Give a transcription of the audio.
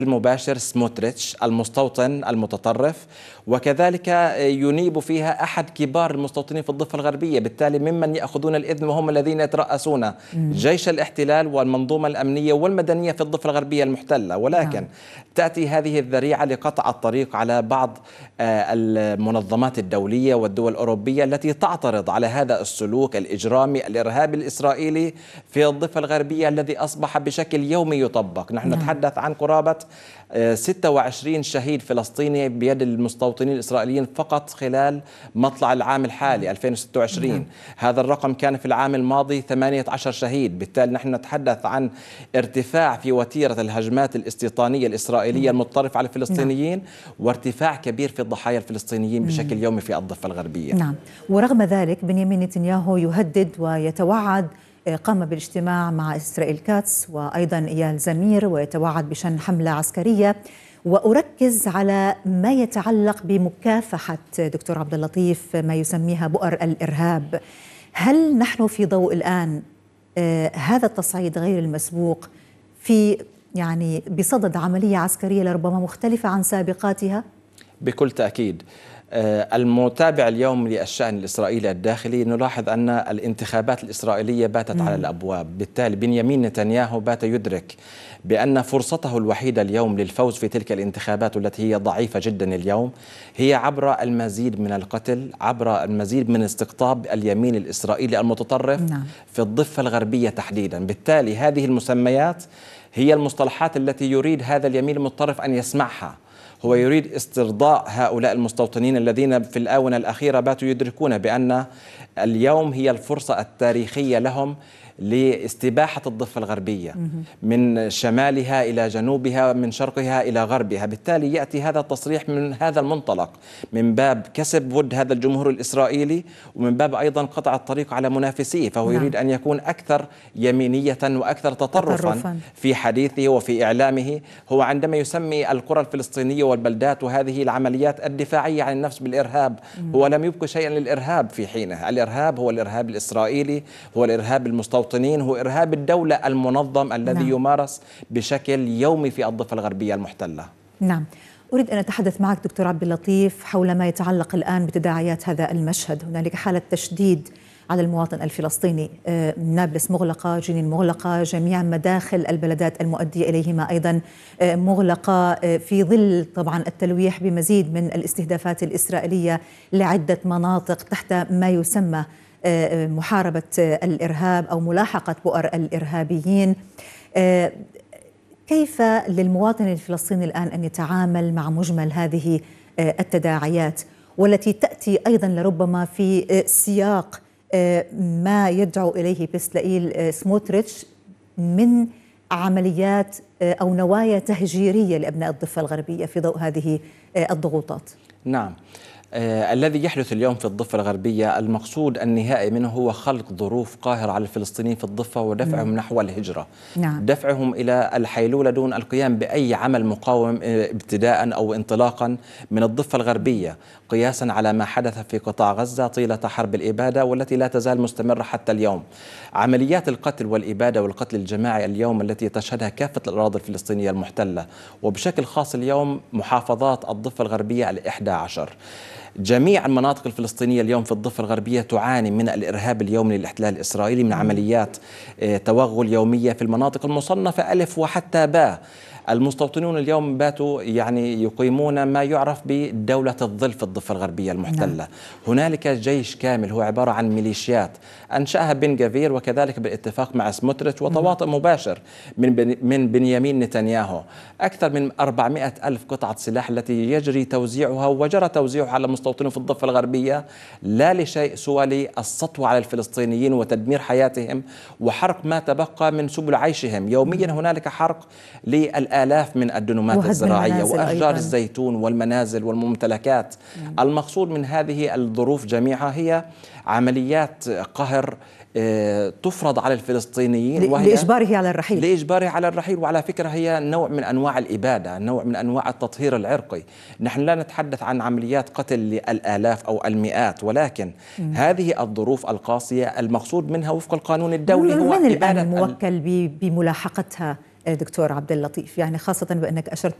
المباشر سموتريتش المستوطن المتطرف، وكذلك ينيب فيها أحد كبار المستوطنين في الضفة الغربية، بالتالي ممن يأخذون الإذن وهم الذين يترأسون جيش الاحتلال والمنظومة الأمنية والمدنية في الضفة الغربية المحتلة. ولكن تأتي هذه الذريعة لقطع الطريق على بعض المنظمات الدولية والدول الأوروبية التي تعترض على هذا السلوك الإجرامي الإرهابي الإسرائيلي في الضفة الغربية الذي أصبح بشكل يومي يطبق. نحن نتحدث عن قرابة 26 شهيد فلسطيني بيد المستوطنين الإسرائيليين فقط خلال مطلع العام الحالي 2026. هذا الرقم كان في العام الماضي 18 شهيد. بالتالي نحن نتحدث عن ارتفاع في وتيرة الهجمات الاستيطانية الإسرائيلية المتطرفة على الفلسطينيين، وارتفاع كبير في الضحايا الفلسطينيين بشكل يومي في الضفة الغربية. نعم، ورغم ذلك بنيامين نتنياهو يهدد ويتوعد، قام بالاجتماع مع إسرائيل كاتس وأيضا إيال زمير، ويتوعد بشن حملة عسكرية. وأركز على ما يتعلق بمكافحة دكتور عبد اللطيف ما يسميها بؤر الإرهاب. هل نحن في ضوء الآن هذا التصعيد غير المسبوق في بصدد عملية عسكرية لربما مختلفة عن سابقاتها؟ بكل تأكيد. المتابع اليوم للشأن الإسرائيلي الداخلي نلاحظ أن الانتخابات الإسرائيلية باتت على الأبواب. بالتالي بنيامين نتنياهو بات يدرك بأن فرصته الوحيدة اليوم للفوز في تلك الانتخابات والتي هي ضعيفة جدا اليوم هي عبر المزيد من القتل، عبر المزيد من استقطاب اليمين الإسرائيلي المتطرف في الضفة الغربية تحديدا. بالتالي هذه المسميات هي المصطلحات التي يريد هذا اليمين المتطرف أن يسمعها. هو يريد استرضاء هؤلاء المستوطنين الذين في الآونة الأخيرة باتوا يدركون بأن اليوم هي الفرصة التاريخية لهم لاستباحة الضفة الغربية من شمالها إلى جنوبها، من شرقها إلى غربها. بالتالي يأتي هذا التصريح من هذا المنطلق، من باب كسب ود هذا الجمهور الإسرائيلي، ومن باب أيضا قطع الطريق على منافسيه. فهو يريد أن يكون أكثر يمينية وأكثر تطرفا في حديثه وفي إعلامه. هو عندما يسمي القرى الفلسطينية والبلدات وهذه العمليات الدفاعية عن النفس بالإرهاب، هو لم يبقى شيئا للإرهاب في حينه. الإرهاب هو الإرهاب الإسرائيلي، هو الإرهاب المستوطن، هو إرهاب الدولة المنظم الذي يمارس بشكل يومي في الضفة الغربية المحتلة. نعم، أريد أن أتحدث معك دكتور عبد اللطيف حول ما يتعلق الآن بتداعيات هذا المشهد. هنالك حالة تشديد على المواطن الفلسطيني، نابلس مغلقة، جنين مغلقة، جميع مداخل البلدات المؤدية إليهما أيضا مغلقة، في ظل طبعا التلويح بمزيد من الاستهدافات الإسرائيلية لعدة مناطق تحت ما يسمى محاربة الإرهاب أو ملاحقة بؤر الإرهابيين. كيف للمواطن الفلسطيني الآن أن يتعامل مع مجمل هذه التداعيات، والتي تأتي أيضا لربما في سياق ما يدعو إليه بسلائيل سموتريتش من عمليات أو نوايا تهجيرية لأبناء الضفة الغربية في ضوء هذه الضغوطات؟ نعم، الذي يحدث اليوم في الضفة الغربية المقصود النهائي منه هو خلق ظروف قاهرة على الفلسطينيين في الضفة ودفعهم نحو الهجرة. دفعهم إلى الحيلولة دون القيام بأي عمل مقاوم ابتداء أو انطلاقا من الضفة الغربية، قياسا على ما حدث في قطاع غزة طيلة حرب الإبادة والتي لا تزال مستمرة حتى اليوم. عمليات القتل والإبادة والقتل الجماعي اليوم التي تشهدها كافة الأراضي الفلسطينية المحتلة، وبشكل خاص اليوم محافظات الضفة الغربية 11. جميع المناطق الفلسطينية اليوم في الضفة الغربية تعاني من الإرهاب اليومي للاحتلال الإسرائيلي، من عمليات توغل يومية في المناطق المصنفة ألف وحتى باء. المستوطنون اليوم باتوا يقيمون ما يعرف بدولة الظل في الضفة الغربية المحتلة. هنالك جيش كامل هو عبارة عن ميليشيات أنشأها بن جفير، وكذلك بالاتفاق مع سموتريتش وتواطؤ مباشر من بنيامين نتنياهو. أكثر من 400 ألف قطعة سلاح التي يجري توزيعها وجرى توزيعها على المستوطنين في الضفة الغربية لا لشيء سوى للسطو على الفلسطينيين وتدمير حياتهم وحرق ما تبقى من سبل عيشهم. يوميا هنالك حرق للآلاف من الدنومات الزراعية وأشجار الزيتون والمنازل والممتلكات. المقصود من هذه الظروف جميعها هي عمليات قهر تفرض على الفلسطينيين لإجباره على الرحيل. لإجباره على الرحيل. وعلى فكرة هي نوع من أنواع الإبادة، نوع من أنواع التطهير العرقي. نحن لا نتحدث عن عمليات قتل للآلاف أو المئات، ولكن هذه الظروف القاسية المقصود منها وفق القانون الدولي هو من الآن الموكل بملاحقتها؟ دكتور عبد اللطيف، يعني خاصة بأنك أشرت